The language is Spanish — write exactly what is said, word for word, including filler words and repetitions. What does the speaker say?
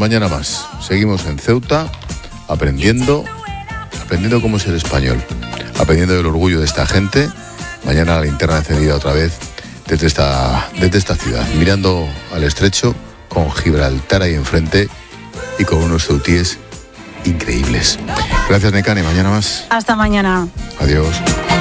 mañana más. Seguimos en Ceuta, aprendiendo, aprendiendo cómo ser español, aprendiendo del orgullo de esta gente. Mañana la linterna encendida otra vez desde esta, desde esta ciudad, mirando al estrecho, con Gibraltar ahí enfrente y con unos ceutíes increíbles. Gracias, Nekane, mañana más. Hasta mañana. Adiós.